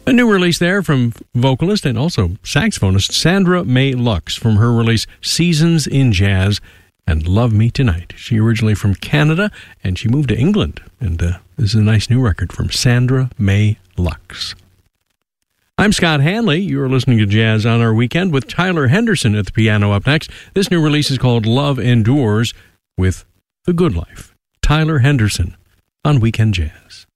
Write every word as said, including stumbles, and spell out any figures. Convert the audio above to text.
A new release there from vocalist and also saxophonist Sandra May Lux from her release Seasons in Jazz and Love Me Tonight. She originally from Canada and she moved to England. And uh, this is a nice new record from Sandra May Lux. I'm Scott Hanley. You're listening to Jazz on Our Weekend with Tyler Henderson at the piano up next. This new release is called Love Endures with The Good Life. Tyler Henderson on Weekend Jazz.